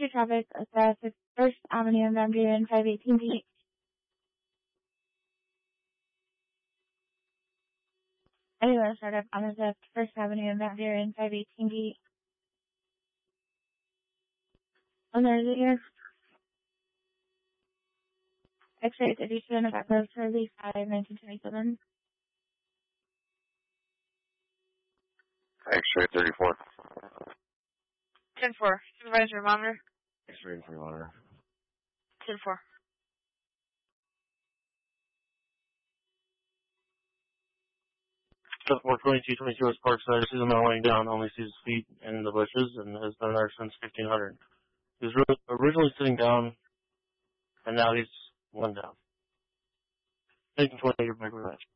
2 traffic, First Avenue and Van Buren, 518 feet. Anywhere startup on the First Avenue and Van Buren, 518 feet. Owner of the year. X-ray 32 and a back road, Charlie 5, 1927. X-ray 34. 10-4. Supervisor monitor. X-ray for monitor. 10-4. Stuff 42222 is Parkside. Sees a man laying down, only sees his feet in the bushes, and has been there since 1500. He was originally sitting down, and now he's lying down. 1820, you're back with that.